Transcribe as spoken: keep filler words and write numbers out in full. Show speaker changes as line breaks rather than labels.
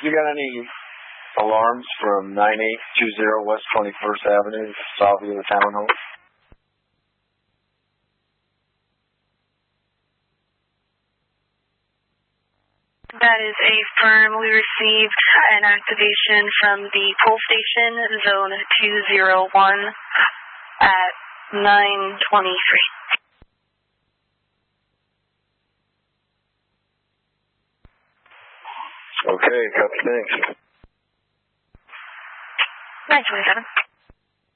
You got any alarms from nine eight two zero West twenty-first Avenue, Salvia Townhome?
That is affirmed. We received an activation from the pole station, zone two zero one, at nine twenty-three.
Okay, copy, thanks.
nine twenty-seven.